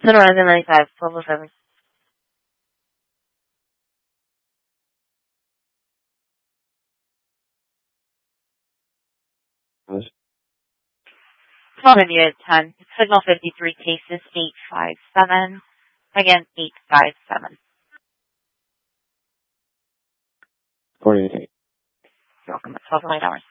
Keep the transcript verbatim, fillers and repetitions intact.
Sunrise ninety-five, twelve oh seven. twelve minute ten. Signal fifty-three cases, eight five seven. Again, eight five seven. forty-eight. Welcome at twelve hours.